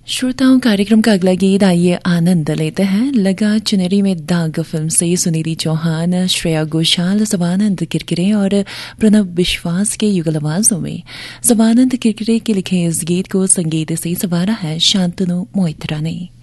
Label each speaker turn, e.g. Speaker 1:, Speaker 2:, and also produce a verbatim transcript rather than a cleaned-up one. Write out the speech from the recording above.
Speaker 1: श्रोताओं, कार्यक्रम का अगला गीत आइए आनंद लेते हैं। लगा चुनरी में दाग फिल्म से सुनीति चौहान, श्रेया घोषाल, शबानंद किरकिरे और प्रणव विश्वास के युगल आवाजों में शबानंद किरकिरे के लिखे इस गीत को संगीत से संवारा है शांतनु मोहित्रा ने।